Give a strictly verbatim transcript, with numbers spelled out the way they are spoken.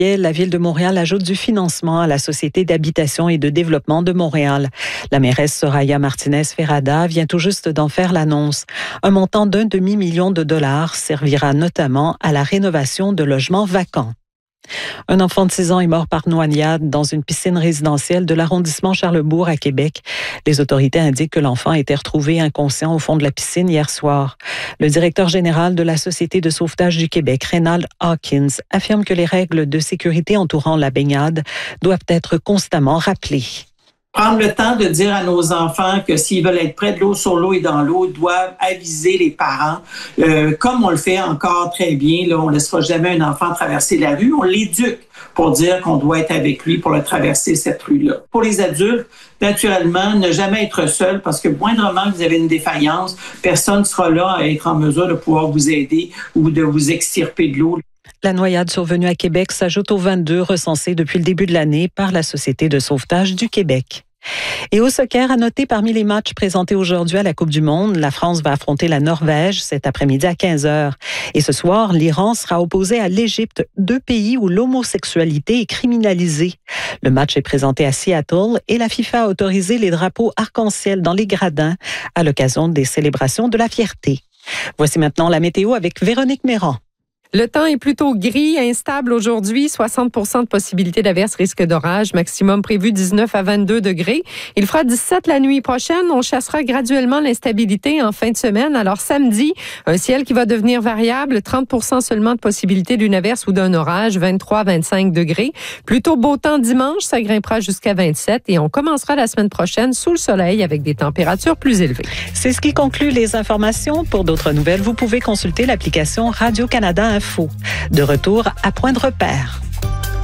La Ville de Montréal ajoute du financement à la Société d'habitation et de développement de Montréal. La mairesse Soraya Martinez-Ferrada vient tout juste d'en faire l'annonce. Un montant d'un demi-million de dollars servira notamment à la rénovation de logements vacants. Un enfant de six ans est mort par noyade dans une piscine résidentielle de l'arrondissement Charlesbourg à Québec. Les autorités indiquent que l'enfant a été retrouvé inconscient au fond de la piscine hier soir. Le directeur général de la Société de sauvetage du Québec, Reynald Hawkins, affirme que les règles de sécurité entourant la baignade doivent être constamment rappelées. Prendre le temps de dire à nos enfants que s'ils veulent être près de l'eau, sur l'eau et dans l'eau, doivent aviser les parents. Euh, comme on le fait encore très bien, là, on ne laissera jamais un enfant traverser la rue. On l'éduque pour dire qu'on doit être avec lui pour le traverser cette rue-là. Pour les adultes, naturellement, ne jamais être seul parce que moindrement que vous avez une défaillance, personne ne sera là à être en mesure de pouvoir vous aider ou de vous extirper de l'eau. La noyade survenue à Québec s'ajoute aux vingt-deux recensées depuis le début de l'année par la Société de sauvetage du Québec. Et au soccer, à noter parmi les matchs présentés aujourd'hui à la Coupe du Monde, la France va affronter la Norvège cet après-midi à quinze heures. Et ce soir, l'Iran sera opposé à l'Égypte, deux pays où l'homosexualité est criminalisée. Le match est présenté à Seattle et la FIFA a autorisé les drapeaux arc-en-ciel dans les gradins à l'occasion des célébrations de la fierté. Voici maintenant la météo avec Véronique Méran. Le temps est plutôt gris, instable aujourd'hui. soixante pour cent de possibilité d'averse, risque d'orage. Maximum prévu dix-neuf à vingt-deux degrés. Il fera dix-sept la nuit prochaine. On chassera graduellement l'instabilité en fin de semaine. Alors samedi, un ciel qui va devenir variable. trente pour cent seulement de possibilité d'une averse ou d'un orage. vingt-trois à vingt-cinq degrés. Plutôt beau temps dimanche. Ça grimpera jusqu'à vingt-sept. Et on commencera la semaine prochaine sous le soleil avec des températures plus élevées. C'est ce qui conclut les informations. Pour d'autres nouvelles, vous pouvez consulter l'application Radio-Canada Info. De retour à Point de repère.